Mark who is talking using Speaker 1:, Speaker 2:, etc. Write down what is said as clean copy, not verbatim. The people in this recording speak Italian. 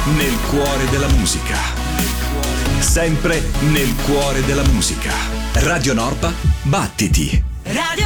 Speaker 1: nel cuore della musica. Sempre nel cuore della musica. Radio Norpa, battiti.
Speaker 2: Radio